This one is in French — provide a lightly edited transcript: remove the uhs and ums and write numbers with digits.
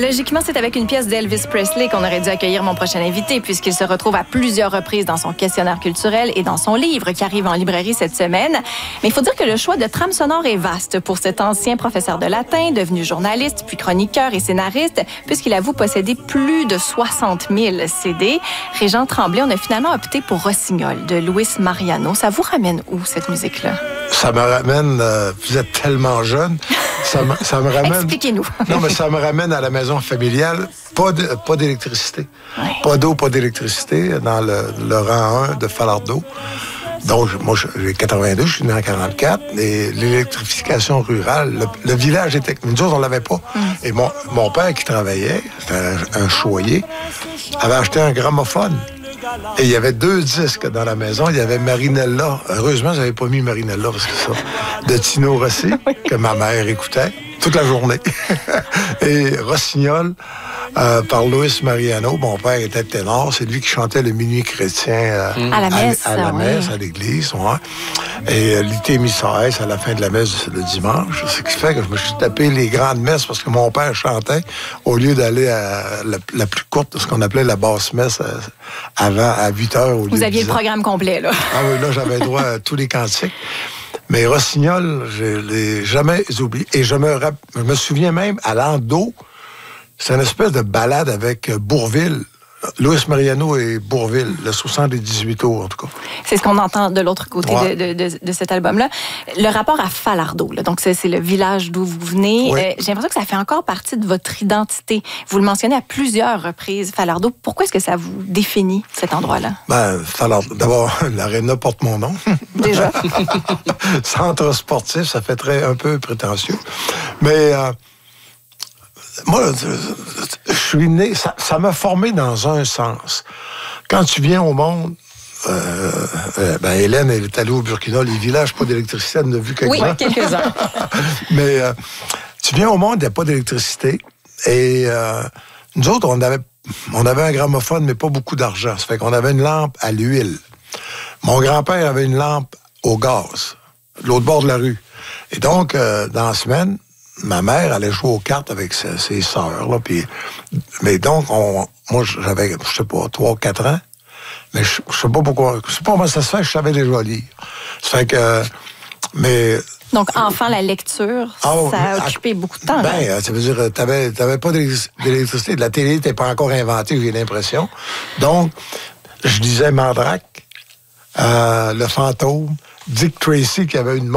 Logiquement, c'est avec une pièce d'Elvis Presley qu'on aurait dû accueillir mon prochain invité, puisqu'il se retrouve à plusieurs reprises dans son questionnaire culturel et dans son livre qui arrive en librairie cette semaine. Mais il faut dire que le choix de trame sonore est vaste pour cet ancien professeur de latin, devenu journaliste, puis chroniqueur et scénariste, puisqu'il avoue posséder plus de 60 000 CD. Régent Tremblay, on a finalement opté pour Rossignol de Luis Mariano. Ça vous ramène où, cette musique-là? Ça me ramène... vous êtes tellement jeune. Ça me ramène... Expliquez-nous. Non, mais ça me ramène à la maison familiale. Pas d'électricité. Ouais. Pas d'eau, pas d'électricité dans le rang 1 de Falardeau. Donc, moi, j'ai 82, je suis né en 44. Et l'électrification rurale, le village était... Nous autres, on l'avait pas. Et mon père qui travaillait, c'était un choyer, avait acheté un gramophone. Et il y avait 2 disques dans la maison. Il y avait Marinella. Heureusement, j'avais pas mis Marinella, parce que ça, de Tino Rossi, que ma mère écoutait toute la journée. Et Rossignol, par Luis Mariano. Mon père était ténor. C'est lui qui chantait le minuit chrétien à la messe, à l'église. Ouais. Et l'ité missaïs à la fin de la messe le dimanche. Ce qui fait que je me suis tapé les grandes messes parce que mon père chantait au lieu d'aller à la plus courte, ce qu'on appelait la basse messe avant, à 8 heures. Au lieu Vous aviez de le programme complet, là. Ah oui, là, j'avais droit à tous les cantiques. Mais Rossignol, je ne l'ai jamais oublié. Et je me souviens même, à l'Ando, c'est une espèce de balade avec Bourvil. Luis Mariano et Bourvil, le 78 tours, en tout cas. C'est ce qu'on entend de l'autre côté de cet album-là. Le rapport à Falardeau, là, donc c'est le village d'où vous venez. Oui. J'ai l'impression que ça fait encore partie de votre identité. Vous le mentionnez à plusieurs reprises, Falardeau. Pourquoi est-ce que ça vous définit, cet endroit-là? Falardeau. D'abord, l'aréna porte mon nom. Déjà. Centre sportif, ça fait un peu prétentieux. Mais... moi, je suis né, ça m'a formé dans un sens. Quand tu viens au monde, Hélène, elle est allée au Burkina, les villages, pas d'électricité, elle en a vu quelques-uns. Oui, quelques-uns. Mais tu viens au monde, il n'y a pas d'électricité. Et nous autres, on avait un gramophone, mais pas beaucoup d'argent. Ça fait qu'on avait une lampe à l'huile. Mon grand-père avait une lampe au gaz, de l'autre bord de la rue. Et donc, dans la semaine, ma mère allait jouer aux cartes avec ses sœurs. Là, mais donc, moi, j'avais, je sais pas, 3 ou 4 ans. Mais je sais pas pourquoi. Je sais pas comment ça se fait, je savais déjà lire. Ça fait que... Mais... Donc, enfant, la lecture, ça a occupé beaucoup de temps. Ça veut dire, t'avais pas d'électricité. La télé n'était pas encore inventée, j'ai l'impression. Donc, je lisais Mandrake, Le Fantôme, Dick Tracy, qui avait une